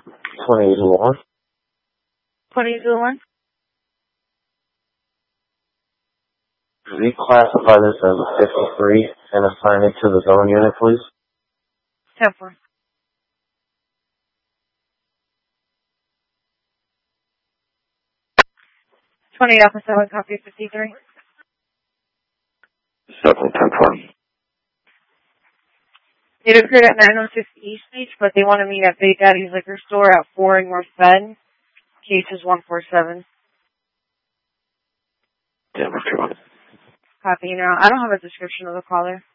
2081. 2021? Reclassify this as a 53 and assign it to the zone unit, please. 10-4. 28 Alpha 7, copy 53. 7-10-4. It occurred at 906 East Beach, but they want to meet at Big Daddy's Liquor Store at 4 in North Bend. Case is 147. Yeah, we're sure. Copy now. I don't have a description of the caller.